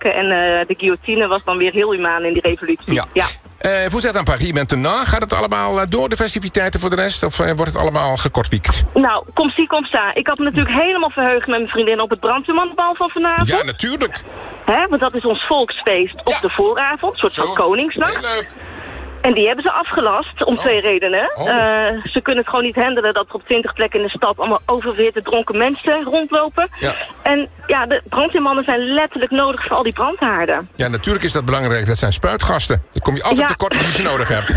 maken. En de guillotine was dan weer heel humaan in die revolutie. Ja. Vous êtes à Paris maintenant. Gaat het allemaal door de festiviteiten voor de rest? Of wordt het allemaal gekortwiekt? Nou, kom ça. Ik had me natuurlijk helemaal verheugd met mijn vriendin op het brandweermannenbal van vanavond. Ja, natuurlijk. Want dat is ons volksfeest op de vooravond. Een soort van Koningsnacht. Heel leuk. En die hebben ze afgelast, om 2 redenen. Ze kunnen het gewoon niet handelen dat er op 20 plekken in de stad allemaal oververhitte dronken mensen rondlopen. Ja. En de brandweermannen zijn letterlijk nodig voor al die brandhaarden. Ja, natuurlijk is dat belangrijk. Dat zijn spuitgasten. Dan kom je altijd tekort als je ze nodig hebt.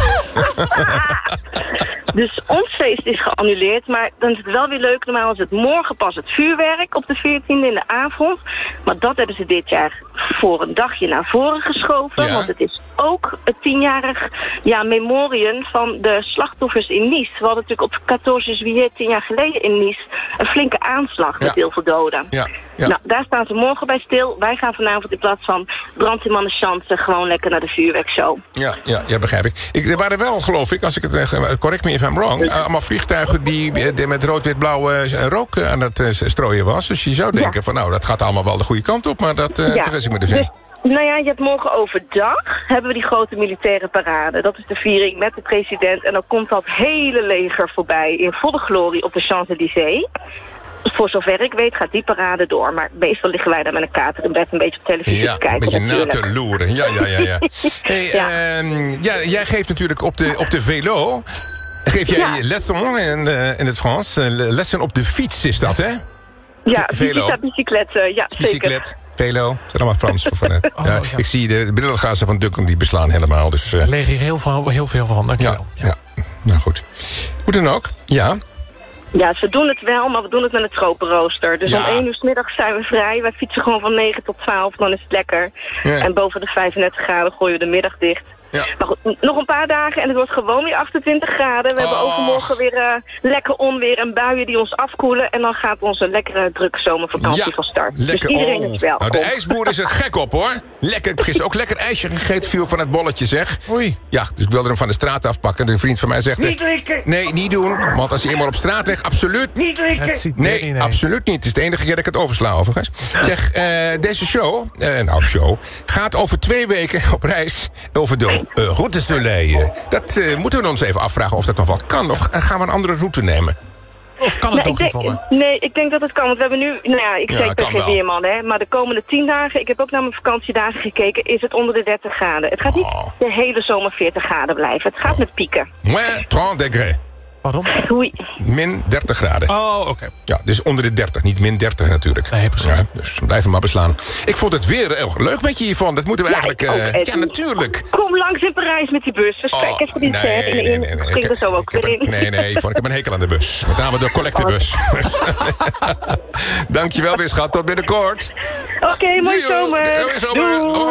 Dus ons feest is geannuleerd, maar dan is het wel weer leuk. Normaal is het morgen pas het vuurwerk op de 14e in de avond. Maar dat hebben ze dit jaar voor een dagje naar voren geschoven. Ja. Want het is ook het 10-jarig memorium van de slachtoffers in Nice. We hadden natuurlijk op 14 juillet 10 jaar geleden in Nice een flinke aanslag met heel veel doden. Ja. Ja. Nou, daar staan ze morgen bij stil. Wij gaan vanavond in plaats van brandweermannen chansen gewoon lekker naar de vuurwerkshow. Ja, begrijp ik. Er waren wel, geloof ik, als ik het correct me if I'm wrong, allemaal vliegtuigen die met rood-wit-blauwe rook aan het strooien was. Dus je zou denken van nou, dat gaat allemaal wel de goede kant op, maar dat vergis ik me dus in. Nou ja, je hebt morgen overdag hebben we die grote militaire parade. Dat is de viering met de president. En dan komt dat hele leger voorbij in volle glorie op de Champs-Élysées. Voor zover ik weet gaat die parade door. Maar meestal liggen wij daar met een kater in bed een beetje op televisie te kijken. Een beetje na te loeren. Ja. Hey, jij geeft natuurlijk op de velo. Geef jij lessen in het Frans? Lessen op de fiets is dat, hè? Ja, bicyclette. Ja, zeker. Velo, dat zijn allemaal Frans. Ik zie de brillengazen van Duncan die beslaan helemaal. Dus, er liggen hier heel veel van, dankjewel. Ja, nou goed. Hoe dan ook, Ja, ze doen het wel, maar we doen het met een tropenrooster. Dus om 1 uur 's middags zijn we vrij. Wij fietsen gewoon van 9 tot 12, dan is het lekker. Ja. En boven de 35 graden gooien we de middag dicht. Ja. Maar goed, nog een paar dagen en het wordt gewoon weer 28 graden. We hebben overmorgen weer lekker onweer en buien die ons afkoelen. En dan gaat onze lekkere drukke zomervakantie van start. Lekker, dus iedereen is welkom. Nou, de ijsboer is er gek op, hoor. Lekker, ik heb gisteren ook lekker ijsje gegeten, viel van het bolletje, zeg. Oei. Ja, dus ik wilde hem van de straat afpakken. En een vriend van mij zegt... Niet likken! Nee, niet doen. Want als je eenmaal op straat ligt, absoluut... Niet likken! Nee, absoluut niet. Het is de enige keer dat ik het oversla, overigens. Zeg, deze show, gaat over 2 weken op reis over de route Soleil. Dat moeten we ons even afvragen of dat nog wat kan. Of gaan we een andere route nemen? Of kan het gevallen? Nee, ik denk dat het kan. Want we hebben nu... ik zeg geen weerman, hè. Maar de komende 10 dagen... Ik heb ook naar mijn vakantiedagen gekeken... is het onder de 30 graden. Het gaat niet de hele zomer 40 graden blijven. Het gaat met pieken. Moins 30 degrés. Pardon? Oei. Min 30 graden. Oh, oké. Ja, dus onder de 30, niet min 30 natuurlijk. Nee, precies. Ja, dus blijf hem maar beslaan. Ik vond het weer erg leuk met je hiervan. Dat moeten we eigenlijk... ja, natuurlijk. Kom langs in Parijs met die bus. Dus kijk even die nee. Ging er zo ook weer in. Nee, ik heb een hekel aan de bus. Met name de collectebus. Dankjewel weer, schat. Tot binnenkort. Oké, mooie zomer. Doei.